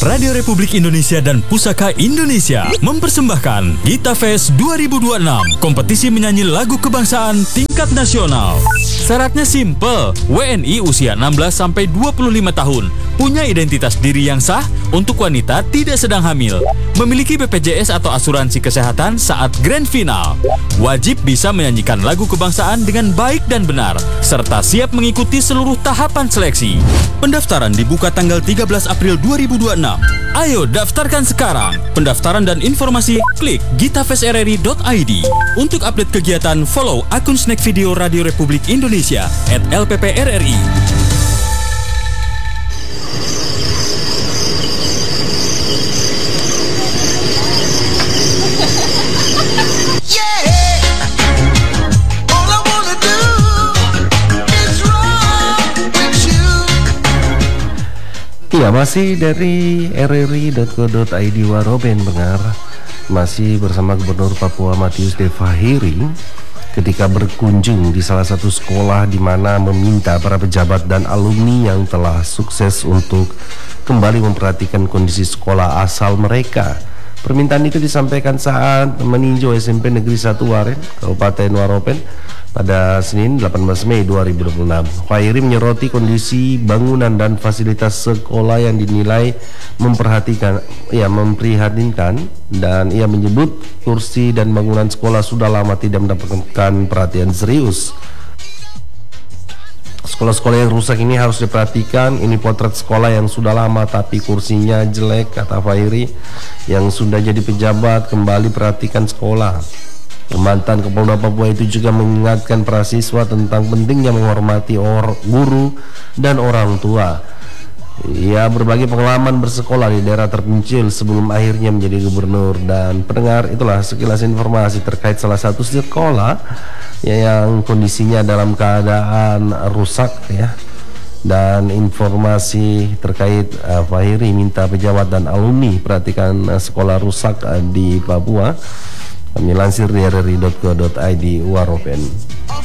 Radio Republik Indonesia dan Pusaka Indonesia mempersembahkan Gita Fest 2026, kompetisi menyanyi lagu kebangsaan tingkat nasional. Syaratnya simple, WNI usia 16-25 tahun, punya identitas diri yang sah, untuk wanita tidak sedang hamil, memiliki BPJS atau asuransi kesehatan saat grand final, wajib bisa menyanyikan lagu kebangsaan dengan baik dan benar, serta siap mengikuti seluruh tahapan seleksi. Pendaftaran dibuka tanggal 13 April 2026. Ayo daftarkan sekarang. Pendaftaran dan informasi klik gitafestrri.id. Untuk update kegiatan, follow akun Snack Video Radio Republik Indonesia @LPPRRI. Ya, masih dari rri.co.id Waropen pendengar, masih bersama Gubernur Papua Matius D. Fahiri ketika berkunjung di salah satu sekolah di mana meminta para pejabat dan alumni yang telah sukses untuk kembali memperhatikan kondisi sekolah asal mereka. Permintaan itu disampaikan saat meninjau SMP Negeri 1 Waren, Kabupaten Waropen pada Senin 18 Mei 2026. Fahiri menyoroti kondisi bangunan dan fasilitas sekolah yang dinilai memprihatinkan, dan ia menyebut kursi dan bangunan sekolah sudah lama tidak mendapatkan perhatian serius. Sekolah-sekolah yang rusak ini harus diperhatikan. Ini potret sekolah yang sudah lama tapi kursinya jelek, kata Fahiri, yang sudah jadi pejabat kembali perhatikan sekolah. Mantan Kapolda Papua itu juga mengingatkan para siswa tentang pentingnya menghormati guru dan orang tua. Ia berbagi pengalaman bersekolah di daerah terpencil sebelum akhirnya menjadi gubernur. Dan pendengar, itulah sekilas informasi terkait salah satu sekolah yang kondisinya dalam keadaan rusak ya. Dan informasi terkait Fahiri minta pejabat dan alumni perhatikan sekolah rusak di Papua. Kami lansir dari rri.co.id Waropen.